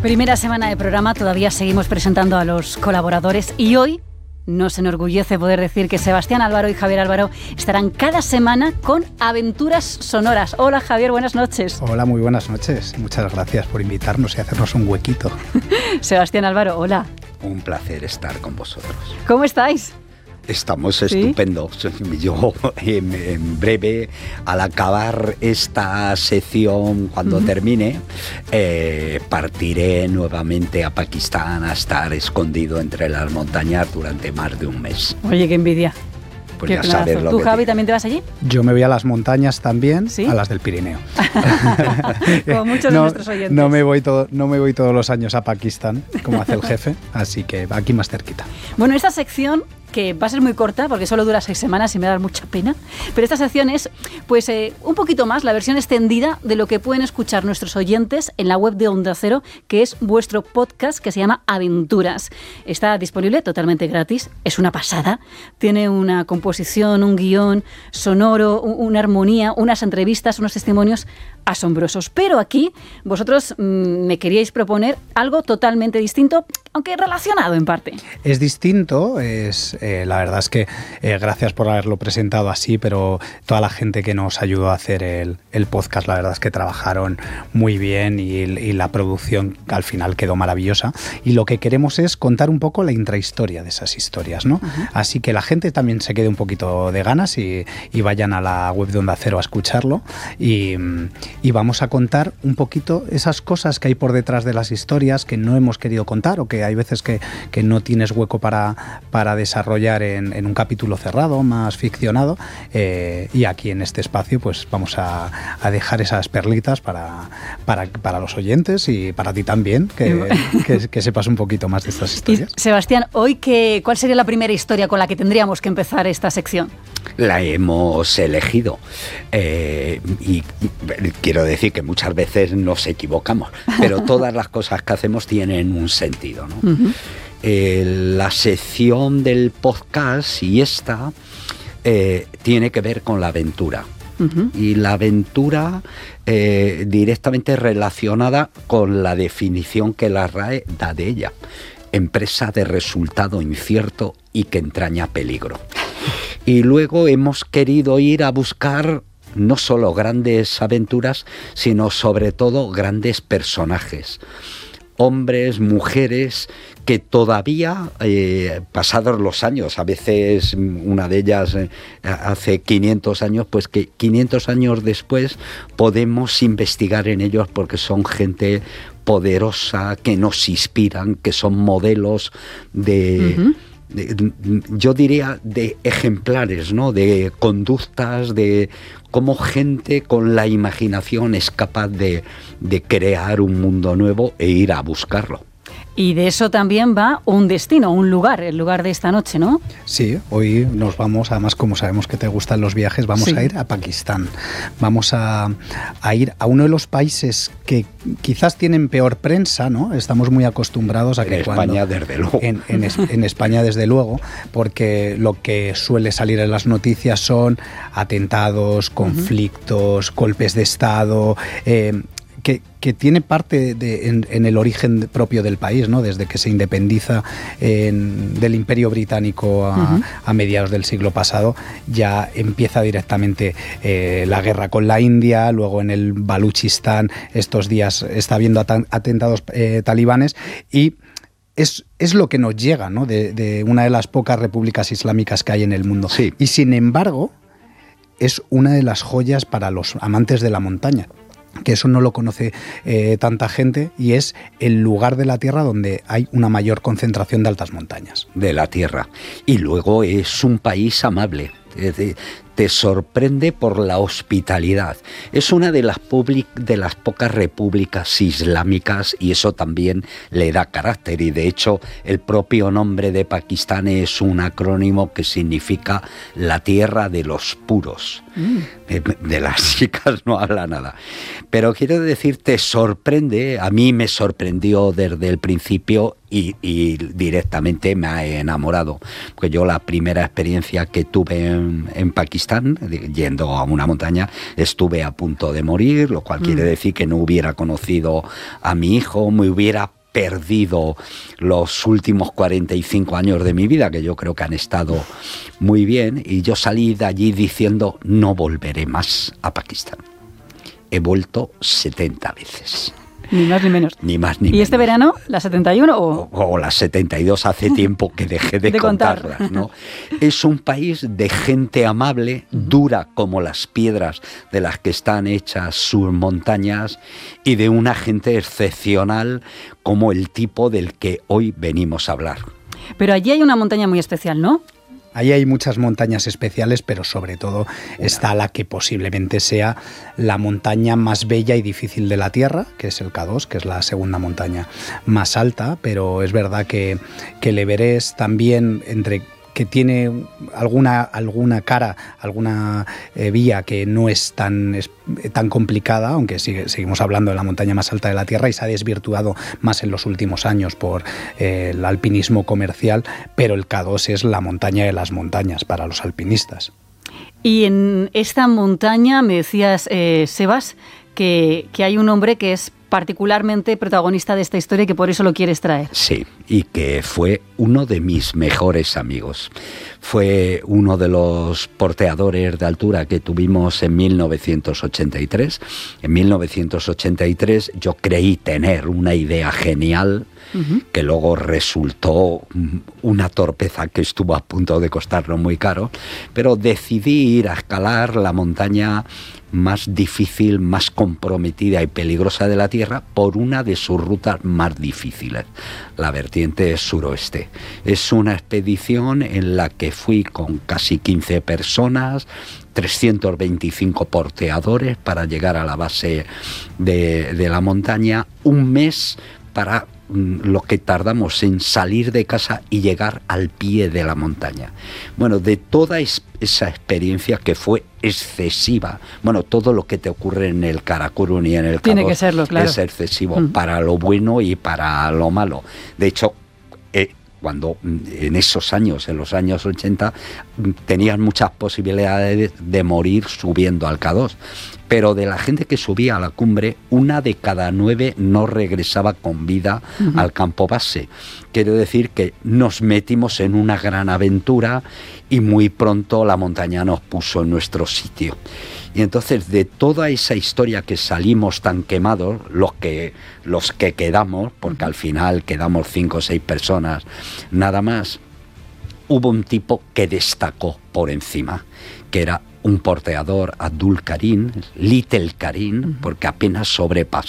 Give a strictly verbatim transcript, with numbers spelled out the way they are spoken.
Primera semana de programa, todavía seguimos presentando a los colaboradores y hoy nos enorgullece poder decir que Sebastián Álvaro y Javier Álvaro estarán cada semana con Aventuras Sonoras. Hola Javier, buenas noches. Hola, muy buenas noches. Muchas gracias por invitarnos y hacernos un huequito. Sebastián Álvaro, hola. Un placer estar con vosotros. ¿Cómo estáis? Estamos estupendos. ¿Sí? Yo en, en breve, al acabar esta sección, cuando uh-huh. termine, eh, partiré nuevamente a Pakistán a estar escondido entre las montañas durante más de un mes. Oye, qué envidia. Pues ya sabes lo ¿Tú, que Javi, te... también te vas allí? Yo me voy a las montañas también, ¿Sí? a las del Pirineo. Como muchos no, de nuestros oyentes. No me, voy todo, no me voy todos los años a Pakistán, como hace el jefe, así que aquí más cerquita. Bueno, esta sección, que va a ser muy corta porque solo dura seis semanas y me da mucha pena, pero esta sección es pues eh, un poquito más la versión extendida de lo que pueden escuchar nuestros oyentes en la web de Onda Cero, que es vuestro podcast que se llama Aventuras. Está disponible totalmente gratis, es una pasada, tiene una composición, un guión sonoro, una armonía, unas entrevistas, unos testimonios asombrosos. Pero aquí vosotros mmm, me queríais proponer algo totalmente distinto, aunque relacionado en parte. Es distinto, es eh, la verdad es que eh, gracias por haberlo presentado así, pero toda la gente que nos ayudó a hacer el, el podcast, la verdad es que trabajaron muy bien y, y la producción al final quedó maravillosa. Y lo que queremos es contar un poco la intrahistoria de esas historias, ¿no? Uh-huh. Así que la gente también se quede un poquito de ganas y, y vayan a la web de Onda Cero a escucharlo y Y vamos a contar un poquito esas cosas que hay por detrás de las historias que no hemos querido contar o que hay veces que, que no tienes hueco para, para desarrollar en, en un capítulo cerrado, más ficcionado. Eh, y aquí en este espacio pues vamos a, a dejar esas perlitas para, para, para los oyentes y para ti también, que, que, que sepas un poquito más de estas historias. Y, Sebastián, hoy qué, ¿cuál sería la primera historia con la que tendríamos que empezar esta sección? La hemos elegido eh, y quiero decir que muchas veces nos equivocamos, pero todas las cosas que hacemos tienen un sentido, ¿no? Uh-huh. Eh, la sección del podcast y esta eh, tiene que ver con la aventura. Uh-huh. Y la aventura eh, directamente relacionada con la definición que la R A E da de ella: empresa de resultado incierto y que entraña peligro. Y luego hemos querido ir a buscar no solo grandes aventuras, sino sobre todo grandes personajes. Hombres, mujeres que todavía, eh, pasados los años, a veces una de ellas eh, hace quinientos años, pues que quinientos años después podemos investigar en ellos porque son gente poderosa, que nos inspiran, que son modelos de... Uh-huh. De, yo diría de ejemplares, ¿no? De conductas, de cómo gente con la imaginación es capaz de, de crear un mundo nuevo e ir a buscarlo. Y de eso también va un destino, un lugar, el lugar de esta noche, ¿no? Sí, hoy nos vamos, además como sabemos que te gustan los viajes, vamos sí. a ir a Pakistán. Vamos a, a ir a uno de los países que quizás tienen peor prensa, ¿no? Estamos muy acostumbrados a en que España, cuando... desde luego. En, en, en España, desde luego, porque lo que suele salir en las noticias son atentados, conflictos, uh-huh. golpes de Estado... Eh, Que, que tiene parte de, en, en el origen propio del país, ¿no? Desde que se independiza en, del Imperio Británico a, uh-huh. a mediados del siglo pasado, ya empieza directamente eh, la guerra con la India, luego en el Baluchistán estos días está habiendo at- atentados eh, talibanes y Es, es lo que nos llega, ¿no? de, de una de las pocas repúblicas islámicas que hay en el mundo. Sí. Y sin embargo, es una de las joyas para los amantes de la montaña, que eso no lo conoce eh, tanta gente, y es el lugar de la Tierra donde hay una mayor concentración de altas montañas. De la Tierra. Y luego es un país amable. Te, te sorprende por la hospitalidad. Es una de las, public, de las pocas repúblicas islámicas y eso también le da carácter. Y de hecho el propio nombre de Pakistán es un acrónimo que significa la tierra de los puros. Mm. De, de las chicas no habla nada. Pero quiero decir, te sorprende, a mí me sorprendió desde el principio y, y directamente me ha enamorado. Porque yo la primera experiencia que tuve en, en Pakistán, yendo a una montaña, estuve a punto de morir, lo cual mm. quiere decir que no hubiera conocido a mi hijo, me hubiera perdido los últimos cuarenta y cinco años de mi vida, que yo creo que han estado muy bien, y yo salí de allí diciendo no volveré más a Pakistán. He vuelto setenta veces. Ni más ni menos. Ni más ni ¿Y menos. este verano, la setenta y uno o...? O, o las setenta y dos, hace tiempo que dejé de, de contarlas, contar. ¿no? Es un país de gente amable, dura como las piedras de las que están hechas sus montañas, y de una gente excepcional como el tipo del que hoy venimos a hablar. Pero allí hay una montaña muy especial, ¿no? Ahí hay muchas montañas especiales, pero sobre todo está la que posiblemente sea la montaña más bella y difícil de la Tierra, que es el K dos, que es la segunda montaña más alta, pero es verdad que, que el Everest también, entre que tiene alguna, alguna cara, alguna eh, vía que no es tan, es, tan complicada, aunque sigue, seguimos hablando de la montaña más alta de la Tierra y se ha desvirtuado más en los últimos años por eh, el alpinismo comercial, pero el K dos es la montaña de las montañas para los alpinistas. Y en esta montaña, me decías, eh, Sebas, que, que hay un hombre que es particularmente protagonista de esta historia y que por eso lo quieres traer. Sí, y que fue uno de mis mejores amigos. Fue uno de los porteadores de altura que tuvimos en mil novecientos ochenta y tres. En mil novecientos ochenta y tres yo creí tener una idea genial, uh-huh, que luego resultó una torpeza que estuvo a punto de costarnos muy caro, pero decidí ir a escalar la montaña más difícil, más comprometida y peligrosa de la Tierra por una de sus rutas más difíciles, la vertiente suroeste. Es una expedición en la que fui con casi quince personas, trescientos veinticinco porteadores para llegar a la base de, de la montaña, un mes para lo que tardamos en salir de casa y llegar al pie de la montaña. Bueno, de toda es, esa experiencia que fue excesiva, bueno, todo lo que te ocurre en el Karakorum y en el K dos tiene que serlo, claro, es excesivo, mm. para lo bueno y para lo malo. De hecho, eh, cuando en esos años, en los años ochenta, tenían muchas posibilidades de morir subiendo al K dos, pero de la gente que subía a la cumbre, una de cada nueve no regresaba con vida uh-huh. al campo base. Quiero decir que nos metimos en una gran aventura y muy pronto la montaña nos puso en nuestro sitio. Y entonces, de toda esa historia que salimos tan quemados, los que, los que quedamos, porque al final quedamos cinco o seis personas, nada más, hubo un tipo que destacó por encima, que era un porteador, Abdul Karim, Little Karim, porque apenas sobrepasó